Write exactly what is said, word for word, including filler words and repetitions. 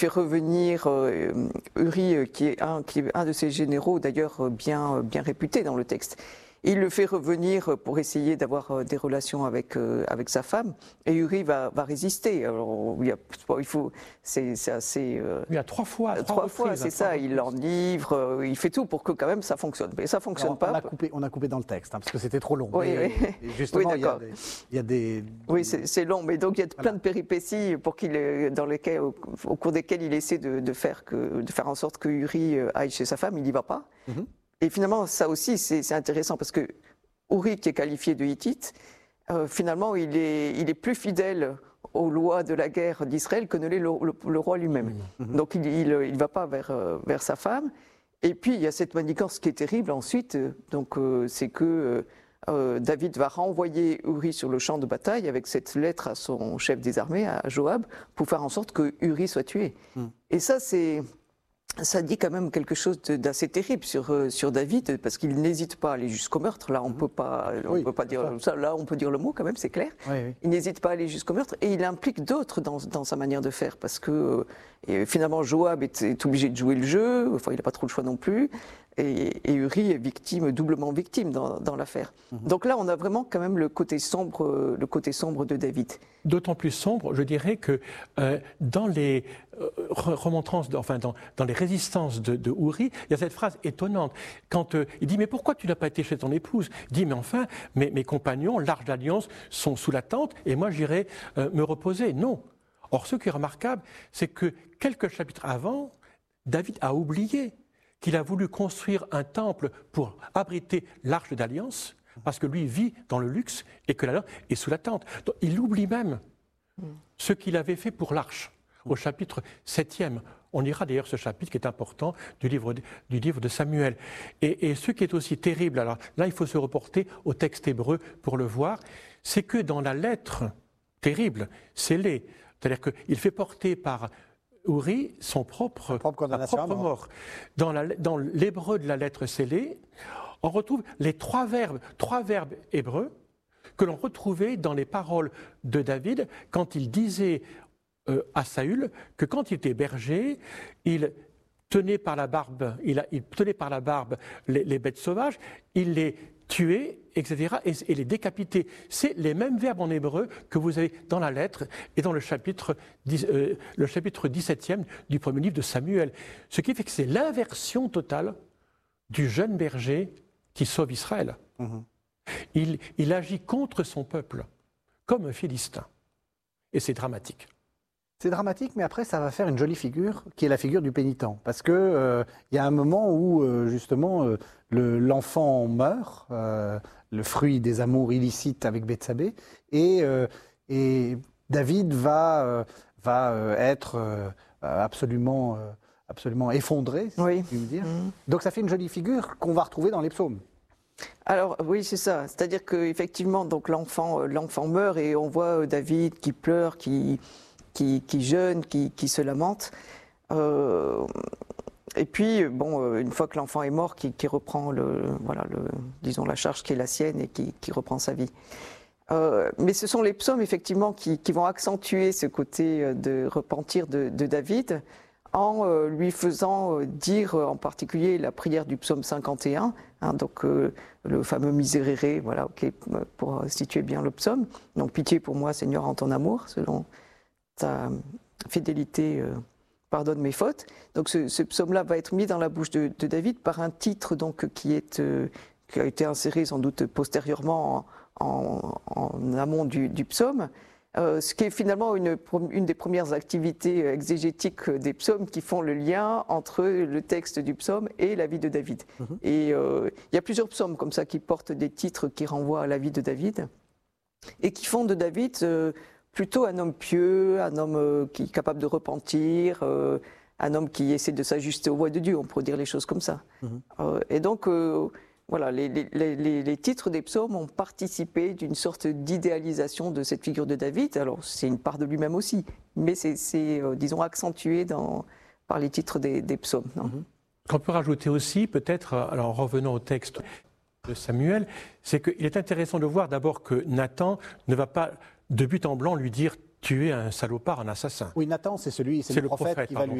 fait revenir euh, Uri, qui est, un, qui est un de ses généraux, d'ailleurs bien, bien réputé dans le texte. Il le fait revenir pour essayer d'avoir des relations avec, euh, avec sa femme, et Uri va, va résister. Alors, il, y a, il faut, c'est, c'est assez. Euh, il y a trois fois. Trois, trois fois, c'est ça. Il l'enivre, euh, il fait tout pour que quand même ça fonctionne. Mais ça fonctionne Alors, pas. On a coupé, on a coupé dans le texte hein, parce que c'était trop long. Oui, et, oui. Et justement, oui, il, y a des, il y a des. Oui, c'est, c'est long, mais donc il y a voilà. plein de péripéties pour qu'il, dans lesquelles, au, au cours desquelles il essaie de, de faire que, de faire en sorte que Uri aille chez sa femme. Il n'y va pas. Mm-hmm. Et finalement, ça aussi, c'est, c'est intéressant parce que Uri, qui est qualifié de hittite, euh, finalement, il est, il est plus fidèle aux lois de la guerre d'Israël que ne l'est le, le, le roi lui-même. Mmh. Donc, il ne il, il va pas vers, euh, vers sa femme. Et puis, il y a cette manigance qui est terrible ensuite. Donc, euh, c'est que euh, David va renvoyer Uri sur le champ de bataille avec cette lettre à son chef des armées, à Joab, pour faire en sorte que Uri soit tué. Mmh. Et ça, c'est... Ça dit quand même quelque chose d'assez terrible sur, sur David, parce qu'il n'hésite pas à aller jusqu'au meurtre. Là, on ne peut pas, on oui, peut pas dire ça. Là, on peut dire le mot quand même, c'est clair. Oui, oui. Il n'hésite pas à aller jusqu'au meurtre, et il implique d'autres dans, dans sa manière de faire, parce que et finalement, Joab est, est obligé de jouer le jeu. Enfin, il n'a pas trop le choix non plus. Et, et Uri est victime, doublement victime dans, dans l'affaire. Mm-hmm. Donc là, on a vraiment quand même le côté sombre, le côté sombre de David. D'autant plus sombre, je dirais que euh, dans les euh, remontrances, de, enfin dans, dans les résistances de, de Uri, il y a cette phrase étonnante. Quand euh, il dit « Mais pourquoi tu n'as pas été chez ton épouse ?» Il dit « Mais enfin, mes, mes compagnons, l'Arche d'Alliance, sont sous la tente et moi j'irai euh, me reposer. » Non. Or, ce qui est remarquable, c'est que quelques chapitres avant, David a oublié qu'il a voulu construire un temple pour abriter l'Arche d'Alliance, parce que lui vit dans le luxe et que l'Alliance est sous la tente. Donc, il oublie même ce qu'il avait fait pour l'Arche, au chapitre septième. On lira d'ailleurs ce chapitre qui est important du livre de, du livre de Samuel. Et, et ce qui est aussi terrible, alors là il faut se reporter au texte hébreu pour le voir, c'est que dans la lettre terrible, scellée, c'est-à-dire qu'il fait porter par Uri, son propre, propre, propre mort. Dans, la, dans l'hébreu de la lettre scellée, on retrouve les trois verbes, trois verbes hébreux que l'on retrouvait dans les paroles de David quand il disait euh, à Saül que quand il était berger, il tenait par la barbe, il, a, il tenait par la barbe les, les bêtes sauvages, il les tuer, et cetera, et, et les décapiter. C'est les mêmes verbes en hébreu que vous avez dans la lettre et dans le chapitre, euh, le chapitre dix-septième du premier livre de Samuel. Ce qui fait que c'est l'inversion totale du jeune berger qui sauve Israël. Mmh. Il, il agit contre son peuple, comme un Philistin. Et c'est dramatique. C'est dramatique, mais après, ça va faire une jolie figure, qui est la figure du pénitent. Parce qu'il euh, y a un moment où, euh, justement, euh, le, l'enfant meurt, euh, le fruit des amours illicites avec Bethsabée, et, euh, et David va, euh, va euh, être euh, absolument, euh, absolument effondré, si oui. je puis me dire. Mmh. Donc ça fait une jolie figure qu'on va retrouver dans les psaumes. Alors oui, c'est ça. C'est-à-dire qu'effectivement, donc l'enfant, l'enfant meurt et on voit David qui pleure, qui... Qui, qui jeûne, qui, qui se lamente. Euh, et puis, bon, une fois que l'enfant est mort, qui, qui reprend le, voilà, le, disons la charge qui est la sienne et qui, qui reprend sa vie. Euh, mais ce sont les psaumes, effectivement, qui, qui vont accentuer ce côté de repentir de, de David en euh, lui faisant dire en particulier la prière du psaume cinquante et un, hein, donc euh, le fameux Miserere, voilà, okay, pour situer bien le psaume. Donc, pitié pour moi, Seigneur, en ton amour, selon ta fidélité, euh, pardonne mes fautes. Donc ce, ce psaume-là va être mis dans la bouche de, de David par un titre donc, qui, est, euh, qui a été inséré sans doute postérieurement en, en, en amont du, du psaume, euh, ce qui est finalement une, une des premières activités exégétiques des psaumes qui font le lien entre le texte du psaume et la vie de David. Mmh. Et euh, il y a plusieurs psaumes comme ça qui portent des titres qui renvoient à la vie de David et qui font de David... Euh, plutôt un homme pieux, un homme euh, qui est capable de repentir, euh, un homme qui essaie de s'ajuster aux voies de Dieu, on pourrait dire les choses comme ça. Mmh. Euh, et donc, euh, voilà, les, les, les, les titres des psaumes ont participé d'une sorte d'idéalisation de cette figure de David. Alors, c'est une part de lui-même aussi, mais c'est, c'est euh, disons, accentué dans, par les titres des, des psaumes. Non mmh. On peut rajouter aussi, peut-être, alors en revenant au texte de Samuel, c'est qu'il est intéressant de voir d'abord que Nathan ne va pas de but en blanc lui dire tu es un salopard, un assassin. Oui, Nathan, c'est celui, c'est C'est le le prophète, prophète, qui va pardon. lui